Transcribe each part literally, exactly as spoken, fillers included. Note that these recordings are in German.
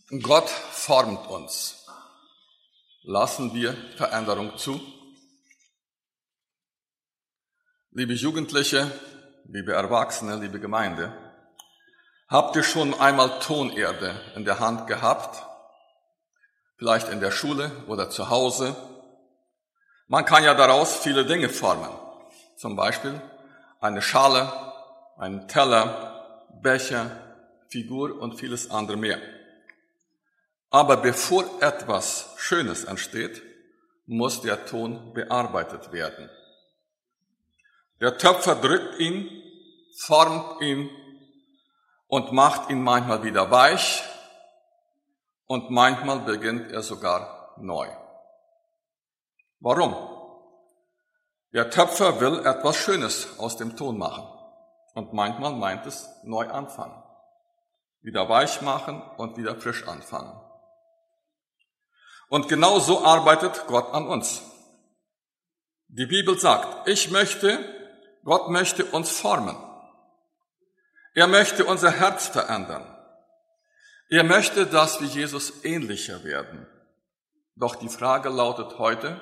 Gott formt uns. Lassen wir Veränderung zu? Liebe Jugendliche, liebe Erwachsene, liebe Gemeinde, habt ihr schon einmal Tonerde in der Hand gehabt? Vielleicht in der Schule oder zu Hause? Man kann ja daraus viele Dinge formen. Zum Beispiel eine Schale, einen Teller, Becher, Figur und vieles andere mehr. Aber bevor etwas Schönes entsteht, muss der Ton bearbeitet werden. Der Töpfer drückt ihn, formt ihn und macht ihn manchmal wieder weich und manchmal beginnt er sogar neu. Warum? Der Töpfer will etwas Schönes aus dem Ton machen und manchmal meint es neu anfangen, wieder weich machen und wieder frisch anfangen. Und genau so arbeitet Gott an uns. Die Bibel sagt, ich möchte, Gott möchte uns formen. Er möchte unser Herz verändern. Er möchte, dass wir Jesus ähnlicher werden. Doch die Frage lautet heute,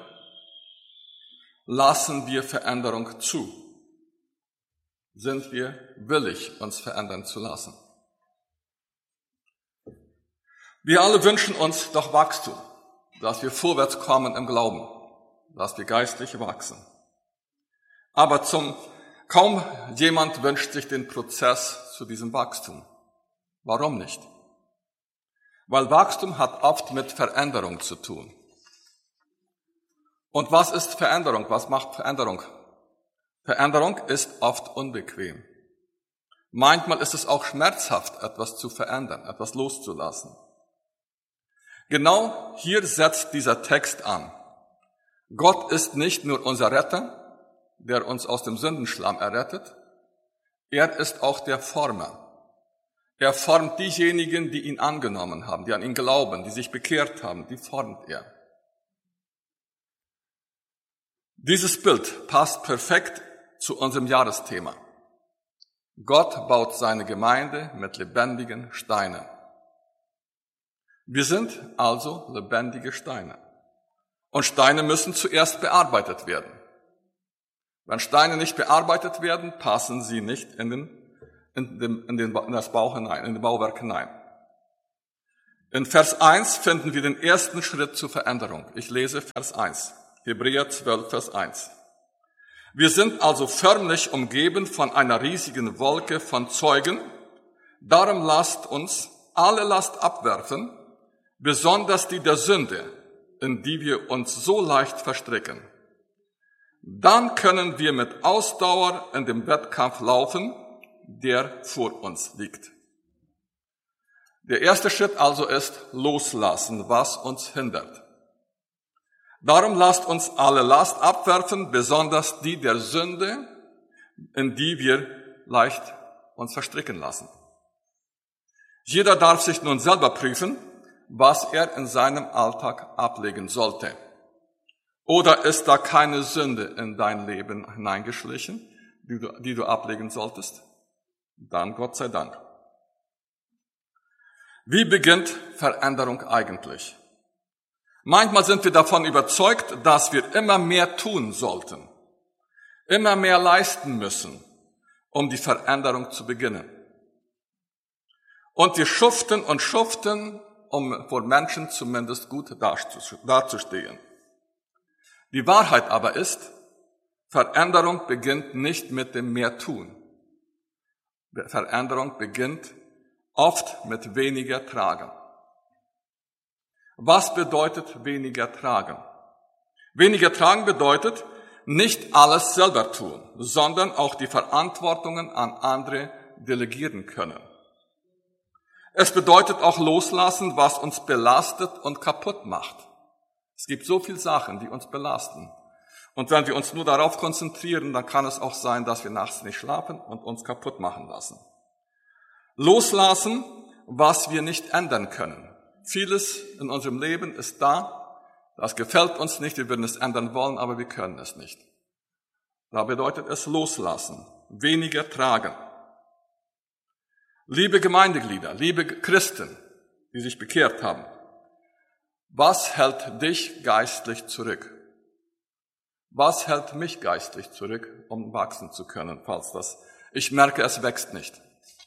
lassen wir Veränderung zu? Sind wir willig, uns verändern zu lassen? Wir alle wünschen uns doch Wachstum, dass wir vorwärts kommen im Glauben, dass wir geistlich wachsen. Aber zum kaum jemand wünscht sich den Prozess zu diesem Wachstum. Warum nicht? Weil Wachstum hat oft mit Veränderung zu tun. Und was ist Veränderung? Was macht Veränderung? Veränderung ist oft unbequem. Manchmal ist es auch schmerzhaft, etwas zu verändern, etwas loszulassen. Genau hier setzt dieser Text an. Gott ist nicht nur unser Retter, der uns aus dem Sündenschlamm errettet, er ist auch der Former. Er formt diejenigen, die ihn angenommen haben, die an ihn glauben, die sich bekehrt haben, die formt er. Dieses Bild passt perfekt zu unserem Jahresthema. Gott baut seine Gemeinde mit lebendigen Steinen. Wir sind also lebendige Steine. Und Steine müssen zuerst bearbeitet werden. Wenn Steine nicht bearbeitet werden, passen sie nicht in, den, in, den, in, den, in das Bau hinein, in den Bauwerk hinein. In Vers eins finden wir den ersten Schritt zur Veränderung. Ich lese Vers eins, Hebräer zwölf, Vers eins. Wir sind also förmlich umgeben von einer riesigen Wolke von Zeugen. Darum lasst uns alle Last abwerfen, besonders die der Sünde, in die wir uns so leicht verstricken. Dann können wir mit Ausdauer in dem Wettkampf laufen, der vor uns liegt. Der erste Schritt also ist loslassen, was uns hindert. Darum lasst uns alle Last abwerfen, besonders die der Sünde, in die wir leicht uns verstricken lassen. Jeder darf sich nun selber prüfen, was er in seinem Alltag ablegen sollte. Oder ist da keine Sünde in dein Leben hineingeschlichen, die du, die du ablegen solltest? Dann Gott sei Dank. Wie beginnt Veränderung eigentlich? Manchmal sind wir davon überzeugt, dass wir immer mehr tun sollten, immer mehr leisten müssen, um die Veränderung zu beginnen. Und wir schuften und schuften, um vor Menschen zumindest gut dazustehen. Die Wahrheit aber ist, Veränderung beginnt nicht mit dem Mehrtun. Veränderung beginnt oft mit weniger Tragen. Was bedeutet weniger Tragen? Weniger Tragen bedeutet nicht alles selber tun, sondern auch die Verantwortungen an andere delegieren können. Es bedeutet auch loslassen, was uns belastet und kaputt macht. Es gibt so viele Sachen, die uns belasten. Und wenn wir uns nur darauf konzentrieren, dann kann es auch sein, dass wir nachts nicht schlafen und uns kaputt machen lassen. Loslassen, was wir nicht ändern können. Vieles in unserem Leben ist da, das gefällt uns nicht, wir würden es ändern wollen, aber wir können es nicht. Da bedeutet es loslassen, weniger tragen. Liebe Gemeindeglieder, liebe Christen, die sich bekehrt haben. Was hält dich geistlich zurück? Was hält mich geistlich zurück, um wachsen zu können, falls das, ich merke, es wächst nicht.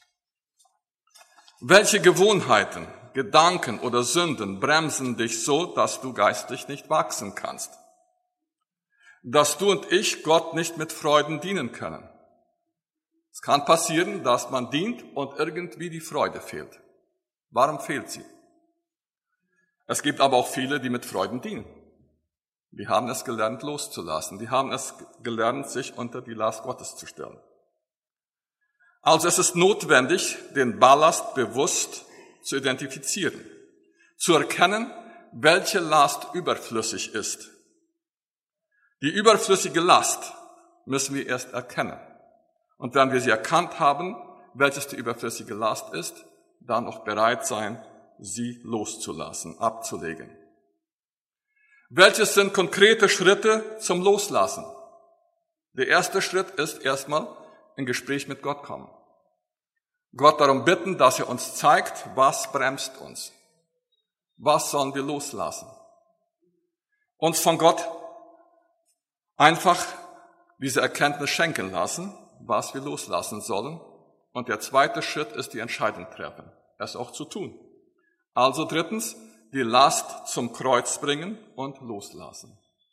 Welche Gewohnheiten, Gedanken oder Sünden bremsen dich so, dass du geistlich nicht wachsen kannst? Dass du und ich Gott nicht mit Freuden dienen können. Es kann passieren, dass man dient und irgendwie die Freude fehlt. Warum fehlt sie? Es gibt aber auch viele, die mit Freuden dienen. Die haben es gelernt, loszulassen. Die haben es gelernt, sich unter die Last Gottes zu stellen. Also es ist notwendig, den Ballast bewusst zu identifizieren, zu erkennen, welche Last überflüssig ist. Die überflüssige Last müssen wir erst erkennen. Und wenn wir sie erkannt haben, welches die überflüssige Last ist, dann auch bereit sein, sie loszulassen, abzulegen. Welches sind konkrete Schritte zum Loslassen? Der erste Schritt ist erstmal ein Gespräch mit Gott kommen. Gott darum bitten, dass er uns zeigt, was bremst uns. Was sollen wir loslassen? Uns von Gott einfach diese Erkenntnis schenken lassen, was wir loslassen sollen. Und der zweite Schritt ist die Entscheidung treffen, es auch zu tun. Also drittens, die Last zum Kreuz bringen und loslassen.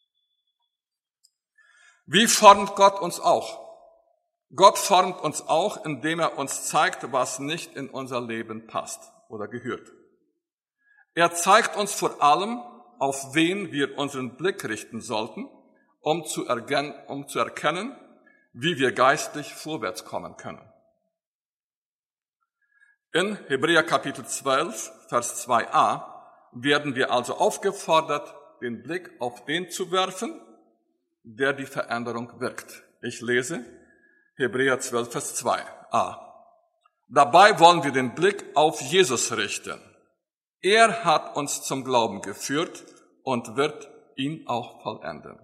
Wie formt Gott uns auch? Gott formt uns auch, indem er uns zeigt, was nicht in unser Leben passt oder gehört. Er zeigt uns vor allem, auf wen wir unseren Blick richten sollten, um zu, ergen- um zu erkennen, wie wir geistlich vorwärts kommen können. In Hebräer Kapitel zwölf, Vers zwei a werden wir also aufgefordert, den Blick auf den zu werfen, der die Veränderung wirkt. Ich lese Hebräer zwölf, Vers zwei a. Dabei wollen wir den Blick auf Jesus richten. Er hat uns zum Glauben geführt und wird ihn auch vollenden.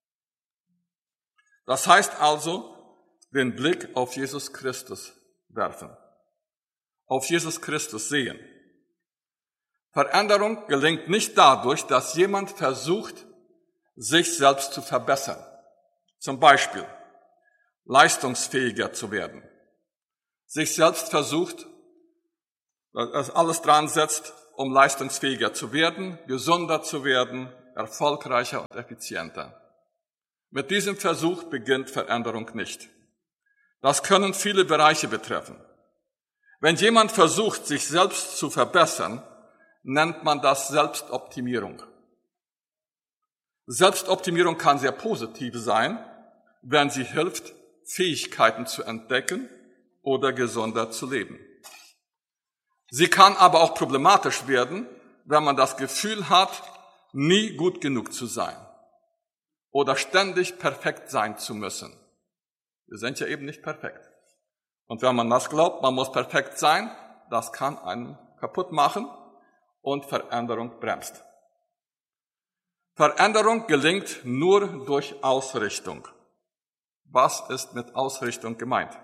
Das heißt also, den Blick auf Jesus Christus werfen. Auf Jesus Christus sehen. Veränderung gelingt nicht dadurch, dass jemand versucht, sich selbst zu verbessern. Zum Beispiel leistungsfähiger zu werden. Sich selbst versucht, dass alles dran setzt, um leistungsfähiger zu werden, gesunder zu werden, erfolgreicher und effizienter. Mit diesem Versuch beginnt Veränderung nicht. Das können viele Bereiche betreffen. Wenn jemand versucht, sich selbst zu verbessern, nennt man das Selbstoptimierung. Selbstoptimierung kann sehr positiv sein, wenn sie hilft, Fähigkeiten zu entdecken oder gesunder zu leben. Sie kann aber auch problematisch werden, wenn man das Gefühl hat, nie gut genug zu sein oder ständig perfekt sein zu müssen. Wir sind ja eben nicht perfekt. Und wenn man das glaubt, man muss perfekt sein, das kann einen kaputt machen und Veränderung bremst. Veränderung gelingt nur durch Ausrichtung. Was ist mit Ausrichtung gemeint?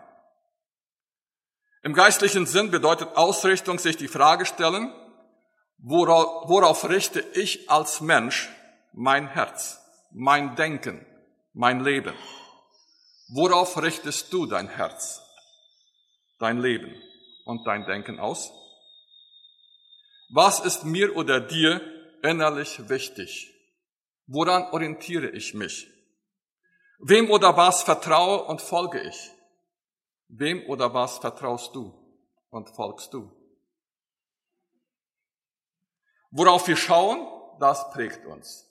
Im geistlichen Sinn bedeutet Ausrichtung sich die Frage stellen, worauf, worauf richte ich als Mensch mein Herz, mein Denken, mein Leben? Worauf richtest du dein Herz, dein Leben und dein Denken aus? Was ist mir oder dir innerlich wichtig? Woran orientiere ich mich? Wem oder was vertraue und folge ich? Wem oder was vertraust du und folgst du? Worauf wir schauen, das prägt uns.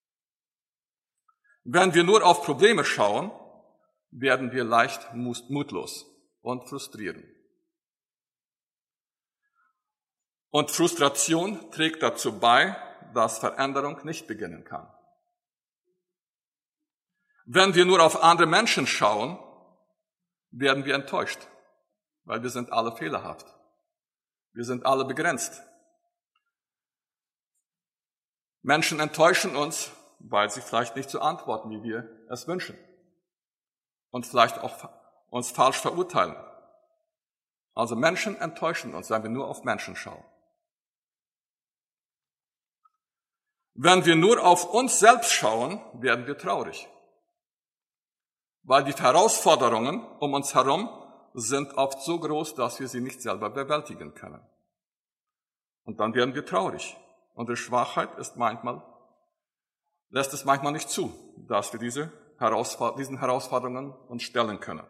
Wenn wir nur auf Probleme schauen, werden wir leicht mutlos und frustrieren. Und Frustration trägt dazu bei, dass Veränderung nicht beginnen kann. Wenn wir nur auf andere Menschen schauen, werden wir enttäuscht, weil wir sind alle fehlerhaft. Wir sind alle begrenzt. Menschen enttäuschen uns, weil sie vielleicht nicht so antworten, wie wir es wünschen. Und vielleicht auch uns falsch verurteilen. Also Menschen enttäuschen uns, wenn wir nur auf Menschen schauen. Wenn wir nur auf uns selbst schauen, werden wir traurig. Weil die Herausforderungen um uns herum sind oft so groß, dass wir sie nicht selber bewältigen können. Und dann werden wir traurig. Unsere Schwachheit ist manchmal, lässt es manchmal nicht zu, dass wir diese Herausfor- diesen Herausforderungen uns stellen können.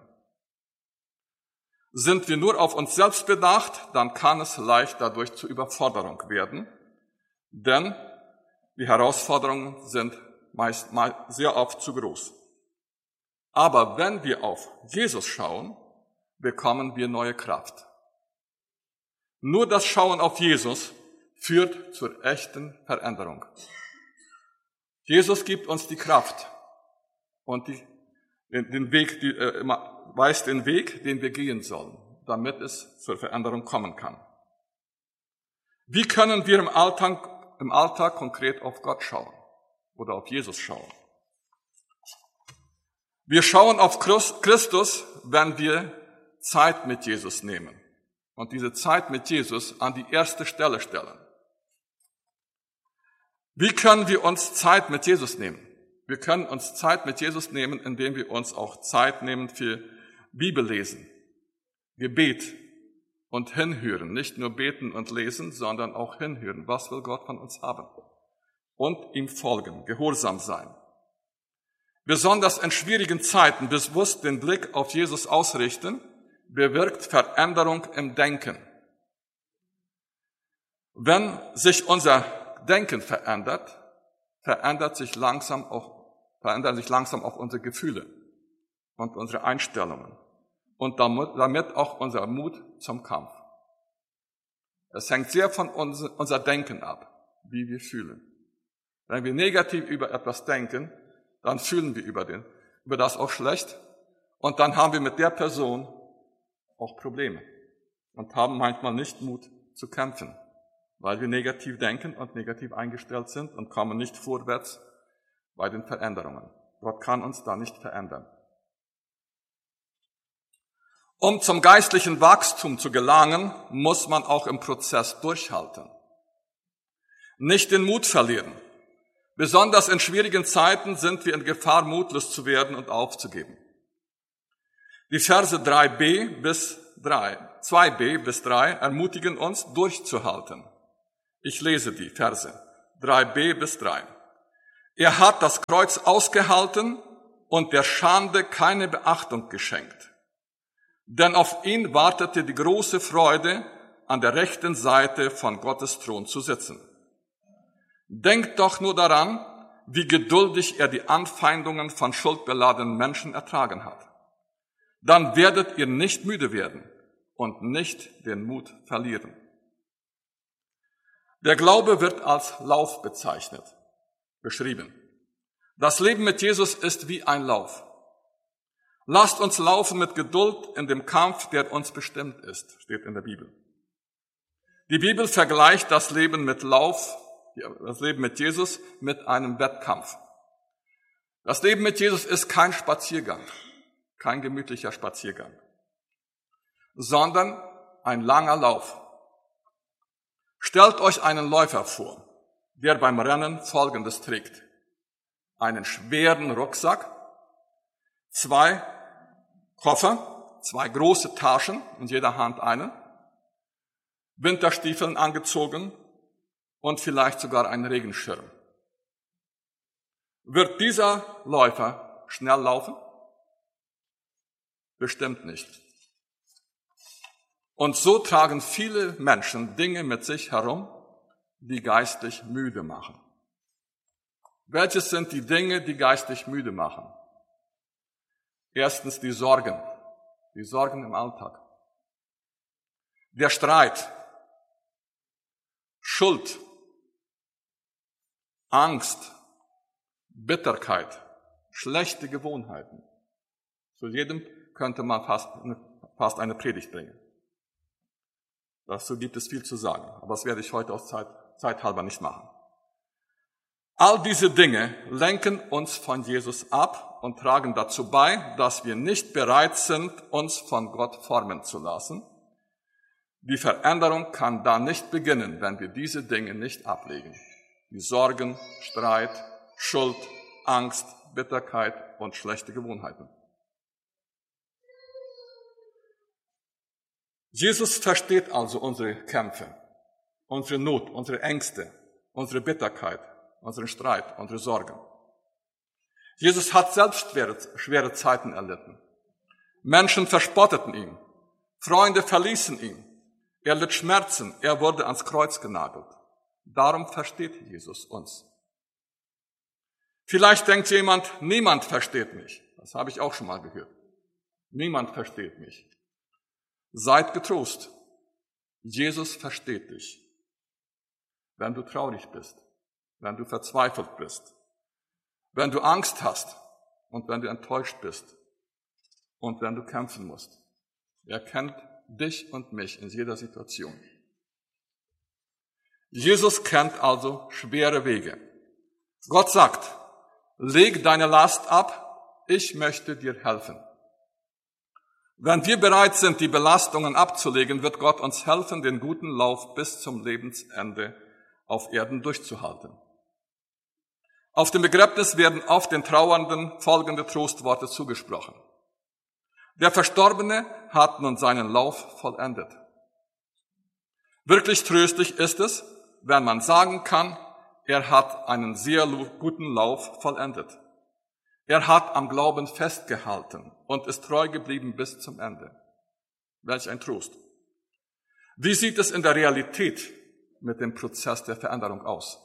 Sind wir nur auf uns selbst bedacht, dann kann es leicht dadurch zur Überforderung werden, denn die Herausforderungen sind meist sehr oft zu groß. Aber wenn wir auf Jesus schauen, bekommen wir neue Kraft. Nur das Schauen auf Jesus führt zur echten Veränderung. Jesus gibt uns die Kraft und die, den, den Weg, die, äh, weist den Weg, den wir gehen sollen, damit es zur Veränderung kommen kann. Wie können wir im Alltag, im Alltag konkret auf Gott schauen oder auf Jesus schauen? Wir schauen auf Christus, wenn wir Zeit mit Jesus nehmen und diese Zeit mit Jesus an die erste Stelle stellen. Wie können wir uns Zeit mit Jesus nehmen? Wir können uns Zeit mit Jesus nehmen, indem wir uns auch Zeit nehmen für Bibellesen, Gebet und hinhören. Nicht nur beten und lesen, sondern auch hinhören. Was will Gott von uns haben? Und ihm folgen, gehorsam sein. Besonders in schwierigen Zeiten bewusst den Blick auf Jesus ausrichten, bewirkt Veränderung im Denken. Wenn sich unser Denken verändert, verändert sich langsam auch, verändern sich langsam auch unsere Gefühle und unsere Einstellungen und damit, damit auch unser Mut zum Kampf. Es hängt sehr von uns, unser Denken ab, wie wir fühlen. Wenn wir negativ über etwas denken, dann fühlen wir über, den, über das auch schlecht und dann haben wir mit der Person auch Probleme und haben manchmal nicht Mut zu kämpfen, weil wir negativ denken und negativ eingestellt sind und kommen nicht vorwärts bei den Veränderungen. Gott kann uns da nicht verändern. Um zum geistlichen Wachstum zu gelangen, muss man auch im Prozess durchhalten. Nicht den Mut verlieren. Besonders in schwierigen Zeiten sind wir in Gefahr, mutlos zu werden und aufzugeben. Die Verse drei b bis drei, zwei b bis drei ermutigen uns, durchzuhalten. Ich lese die Verse drei b bis drei. Er hat das Kreuz ausgehalten und der Schande keine Beachtung geschenkt. Denn auf ihn wartete die große Freude, an der rechten Seite von Gottes Thron zu sitzen. Denkt doch nur daran, wie geduldig er die Anfeindungen von schuldbeladenen Menschen ertragen hat. Dann werdet ihr nicht müde werden und nicht den Mut verlieren. Der Glaube wird als Lauf bezeichnet, beschrieben. Das Leben mit Jesus ist wie ein Lauf. Lasst uns laufen mit Geduld in dem Kampf, der uns bestimmt ist, steht in der Bibel. Die Bibel vergleicht das Leben mit Lauf, das Leben mit Jesus mit einem Wettkampf. Das Leben mit Jesus ist kein Spaziergang, kein gemütlicher Spaziergang, sondern ein langer Lauf. Stellt euch einen Läufer vor, der beim Rennen Folgendes trägt. Einen schweren Rucksack, zwei Koffer, zwei große Taschen, in jeder Hand eine, Winterstiefeln angezogen und vielleicht sogar einen Regenschirm. Wird dieser Läufer schnell laufen? Bestimmt nicht. Und so tragen viele Menschen Dinge mit sich herum, die geistig müde machen. Welches sind die Dinge, die geistig müde machen? Erstens die Sorgen, die Sorgen im Alltag. Der Streit, Schuld, Angst, Bitterkeit, schlechte Gewohnheiten. Zu jedem könnte man fast eine, fast eine Predigt bringen. Dazu gibt es viel zu sagen, aber das werde ich heute aus Zeit, Zeithalber nicht machen. All diese Dinge lenken uns von Jesus ab und tragen dazu bei, dass wir nicht bereit sind, uns von Gott formen zu lassen. Die Veränderung kann da nicht beginnen, wenn wir diese Dinge nicht ablegen. wie Sorgen, Streit, Schuld, Angst, Bitterkeit und schlechte Gewohnheiten. Jesus versteht also unsere Kämpfe, unsere Not, unsere Ängste, unsere Bitterkeit, unseren Streit, unsere Sorgen. Jesus hat selbst schwere, schwere Zeiten erlitten. Menschen verspotteten ihn. Freunde verließen ihn. Er litt Schmerzen. Er wurde ans Kreuz genagelt. Darum versteht Jesus uns. Vielleicht denkt jemand, niemand versteht mich. Das habe ich auch schon mal gehört. Niemand versteht mich. Seid getrost. Jesus versteht dich. Wenn du traurig bist, wenn du verzweifelt bist, wenn du Angst hast und wenn du enttäuscht bist und wenn du kämpfen musst. Er kennt dich und mich in jeder Situation. Jesus kennt also schwere Wege. Gott sagt, leg deine Last ab, ich möchte dir helfen. Wenn wir bereit sind, die Belastungen abzulegen, wird Gott uns helfen, den guten Lauf bis zum Lebensende auf Erden durchzuhalten. Auf dem Begräbnis werden oft den Trauernden folgende Trostworte zugesprochen. Der Verstorbene hat nun seinen Lauf vollendet. Wirklich tröstlich ist es, wenn man sagen kann, er hat einen sehr guten Lauf vollendet. Er hat am Glauben festgehalten und ist treu geblieben bis zum Ende. Welch ein Trost. Wie sieht es in der Realität mit dem Prozess der Veränderung aus?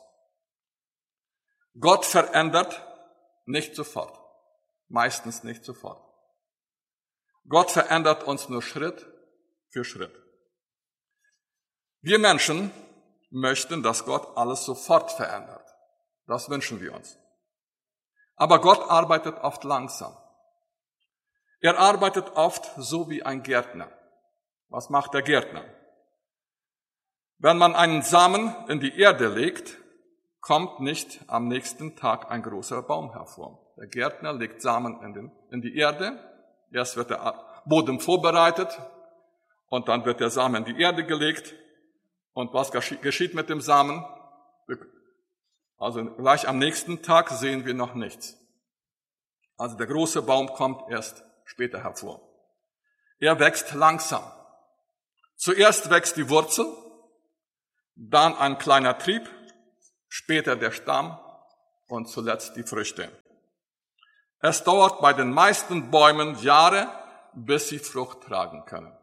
Gott verändert nicht sofort, meistens nicht sofort. Gott verändert uns nur Schritt für Schritt. Wir Menschen möchten, dass Gott alles sofort verändert. Das wünschen wir uns. Aber Gott arbeitet oft langsam. Er arbeitet oft so wie ein Gärtner. Was macht der Gärtner? Wenn man einen Samen in die Erde legt, kommt nicht am nächsten Tag ein großer Baum hervor. Der Gärtner legt Samen in, den, in die Erde, erst wird der Boden vorbereitet und dann wird der Samen in die Erde gelegt. Und was geschieht mit dem Samen? Also gleich am nächsten Tag sehen wir noch nichts. Also der große Baum kommt erst später hervor. Er wächst langsam. Zuerst wächst die Wurzel, dann ein kleiner Trieb, später der Stamm und zuletzt die Früchte. Es dauert bei den meisten Bäumen Jahre, bis sie Frucht tragen können.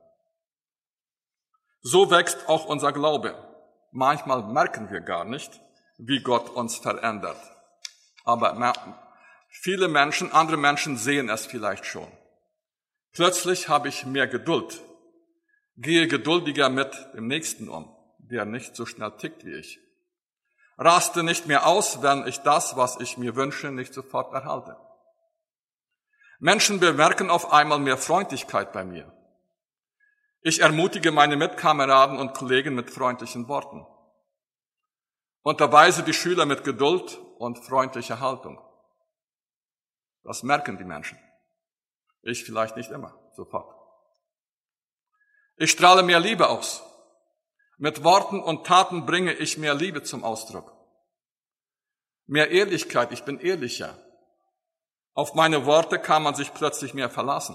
So wächst auch unser Glaube. Manchmal merken wir gar nicht, wie Gott uns verändert. Aber viele Menschen, andere Menschen sehen es vielleicht schon. Plötzlich habe ich mehr Geduld, gehe geduldiger mit dem Nächsten um, der nicht so schnell tickt wie ich. Raste nicht mehr aus, wenn ich das, was ich mir wünsche, nicht sofort erhalte. Menschen bemerken auf einmal mehr Freundlichkeit bei mir. Ich ermutige meine Mitkameraden und Kollegen mit freundlichen Worten. Unterweise die Schüler mit Geduld und freundlicher Haltung. Das merken die Menschen. Ich vielleicht nicht immer, sofort. Ich strahle mehr Liebe aus. Mit Worten und Taten bringe ich mehr Liebe zum Ausdruck. Mehr Ehrlichkeit, ich bin ehrlicher. Auf meine Worte kann man sich plötzlich mehr verlassen.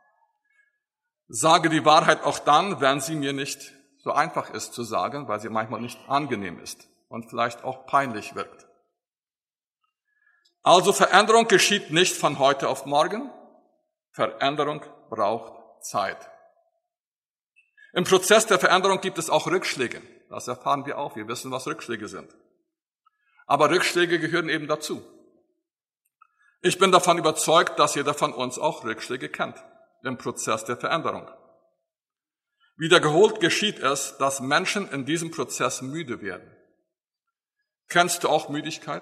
Sage die Wahrheit auch dann, wenn sie mir nicht so einfach ist zu sagen, weil sie manchmal nicht angenehm ist und vielleicht auch peinlich wirkt. Also Veränderung geschieht nicht von heute auf morgen. Veränderung braucht Zeit. Im Prozess der Veränderung gibt es auch Rückschläge. Das erfahren wir auch. Wir wissen, was Rückschläge sind. Aber Rückschläge gehören eben dazu. Ich bin davon überzeugt, dass jeder von uns auch Rückschläge kennt im Prozess der Veränderung. Wiederholt geschieht es, dass Menschen in diesem Prozess müde werden. Kennst du auch Müdigkeit?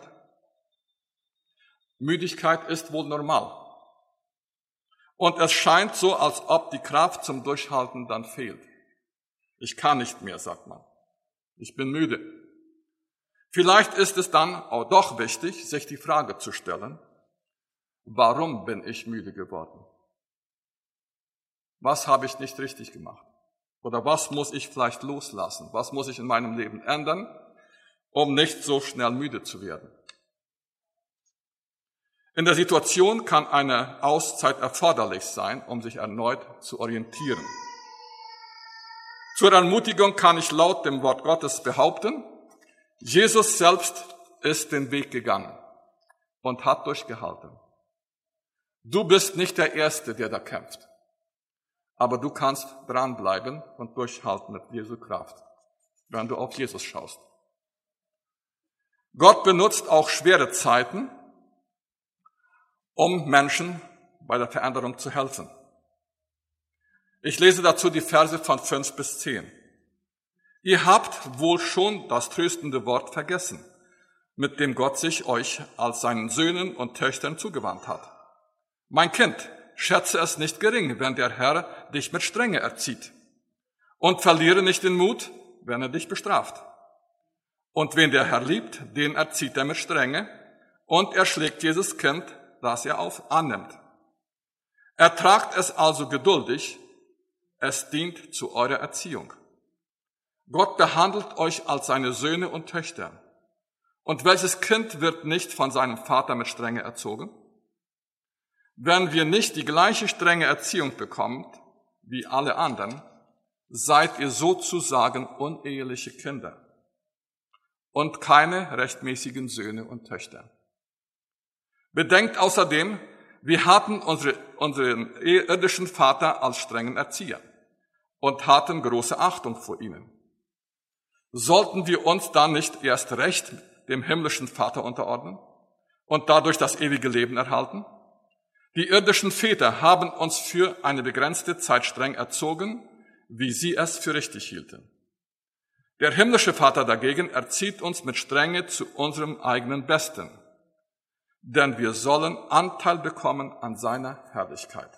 Müdigkeit ist wohl normal. Und es scheint so, als ob die Kraft zum Durchhalten dann fehlt. Ich kann nicht mehr, sagt man. Ich bin müde. Vielleicht ist es dann auch doch wichtig, sich die Frage zu stellen, warum bin ich müde geworden? Was habe ich nicht richtig gemacht? Oder was muss ich vielleicht loslassen? Was muss ich in meinem Leben ändern, um nicht so schnell müde zu werden. In der Situation kann eine Auszeit erforderlich sein, um sich erneut zu orientieren. Zur Ermutigung kann ich laut dem Wort Gottes behaupten, Jesus selbst ist den Weg gegangen und hat durchgehalten. Du bist nicht der Erste, der da kämpft, aber du kannst dranbleiben und durchhalten mit Jesu Kraft, wenn du auf Jesus schaust. Gott benutzt auch schwere Zeiten, um Menschen bei der Veränderung zu helfen. Ich lese dazu die Verse von fünf bis zehn. Ihr habt wohl schon das tröstende Wort vergessen, mit dem Gott sich euch als seinen Söhnen und Töchtern zugewandt hat. Mein Kind, schätze es nicht gering, wenn der Herr dich mit Strenge erzieht. Und verliere nicht den Mut, wenn er dich bestraft. Und wen der Herr liebt, den erzieht er mit Strenge, und er schlägt dieses Kind, das er auf annimmt. Ertragt es also geduldig, es dient zu eurer Erziehung. Gott behandelt euch als seine Söhne und Töchter. Und welches Kind wird nicht von seinem Vater mit Strenge erzogen? Wenn wir nicht die gleiche strenge Erziehung bekommen wie alle anderen, seid ihr sozusagen uneheliche Kinder und keine rechtmäßigen Söhne und Töchter. Bedenkt außerdem, wir hatten unsere, unseren irdischen Vater als strengen Erzieher und hatten große Achtung vor ihnen. Sollten wir uns dann nicht erst recht dem himmlischen Vater unterordnen und dadurch das ewige Leben erhalten? Die irdischen Väter haben uns für eine begrenzte Zeit streng erzogen, wie sie es für richtig hielten. Der himmlische Vater dagegen erzieht uns mit Strenge zu unserem eigenen Besten, denn wir sollen Anteil bekommen an seiner Herrlichkeit.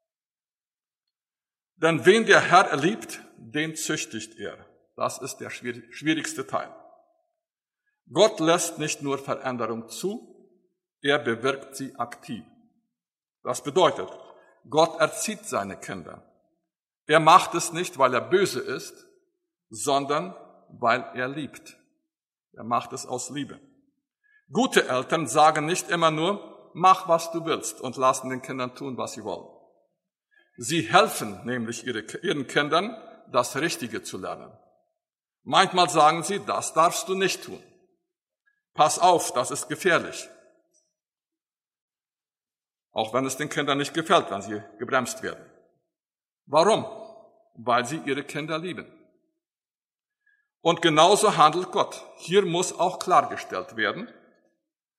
Denn wen der Herr liebt, den züchtigt er. Das ist der schwierigste Teil. Gott lässt nicht nur Veränderung zu, er bewirkt sie aktiv. Das bedeutet, Gott erzieht seine Kinder. Er macht es nicht, weil er böse ist, sondern weil er liebt. Er macht es aus Liebe. Gute Eltern sagen nicht immer nur, mach, was du willst, und lassen den Kindern tun, was sie wollen. Sie helfen nämlich ihre, ihren Kindern, das Richtige zu lernen. Manchmal sagen sie, das darfst du nicht tun. Pass auf, das ist gefährlich. Auch wenn es den Kindern nicht gefällt, wenn sie gebremst werden. Warum? Weil sie ihre Kinder lieben. Und genauso handelt Gott. Hier muss auch klargestellt werden,